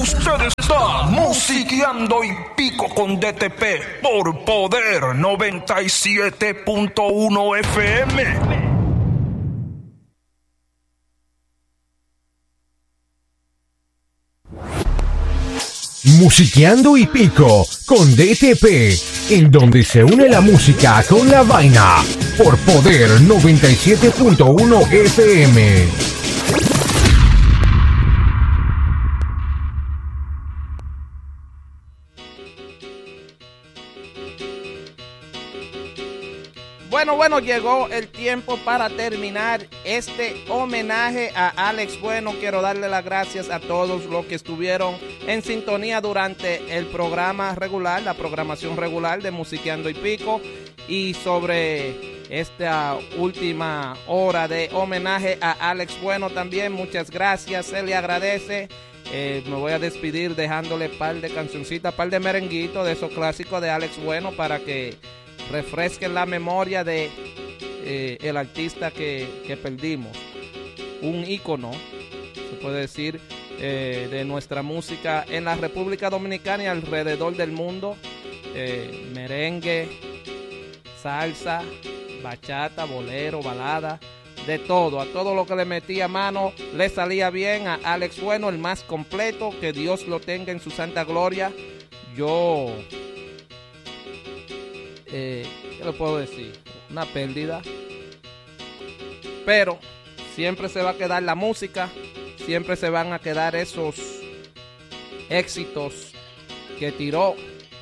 Usted está musiqueando y pico con DTP por Poder 97.1 FM. Musiqueando y pico con DTP, en donde se une la música con la vaina por Poder 97.1 FM. Bueno, llegó el tiempo para terminar este homenaje a Alex Bueno. Quiero darle las gracias a todos los que estuvieron en sintonía durante el programa regular, la programación regular de Musiqueando y Pico, y sobre esta última hora de homenaje a Alex Bueno también. Muchas gracias, se le agradece. Me voy a despedir dejándole par de cancioncitas, par de merenguitos de esos clásicos de Alex Bueno para que refresquen la memoria de el artista que perdimos. Un ícono, se puede decir, de nuestra música en la República Dominicana y alrededor del mundo. Merengue, salsa, bachata, bolero, balada, de todo. A todo lo que le metía mano le salía bien. A Alex Bueno, el más completo, que Dios lo tenga en su santa gloria. Yo... ¿qué le puedo decir? Una pérdida. Pero siempre se va a quedar la música, siempre se van a quedar esos éxitos que tiró.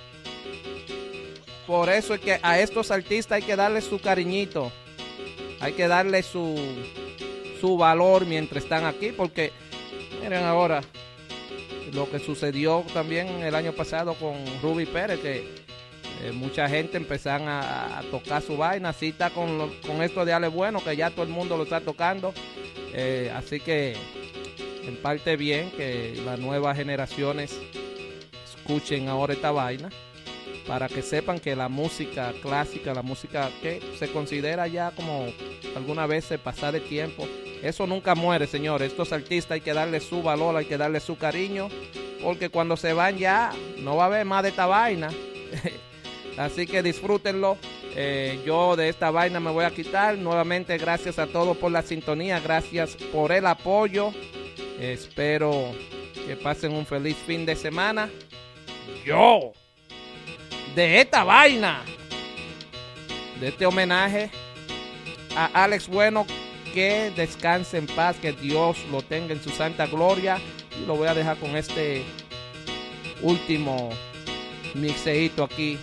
Por eso es que a estos artistas hay que darle su cariñito, hay que darle su valor mientras están aquí, porque miren ahora lo que sucedió también el año pasado con Ruby Pérez, que mucha gente empezaron a tocar su vaina. Así está con esto de Alex Bueno, que ya todo el mundo lo está tocando. Así que en parte bien que las nuevas generaciones escuchen ahora esta vaina, para que sepan que la música clásica, la música que se considera ya como alguna vez pasar de tiempo, eso nunca muere, señores. Estos artistas hay que darle su valor, hay que darle su cariño, porque cuando se van ya no va a haber más de esta vaina. Así que disfrútenlo. Yo de esta vaina me voy a quitar. Nuevamente, gracias a todos por la sintonía. Gracias por el apoyo. Espero que pasen un feliz fin de semana. Yo, de esta vaina, de este homenaje a Alex Bueno, que descanse en paz, que Dios lo tenga en su santa gloria. Y lo voy a dejar con este último mixeito aquí.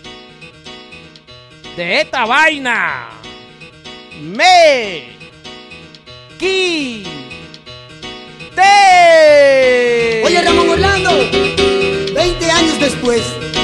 De esta vaina me quité. Oye, Ramón Orlando, 20 años después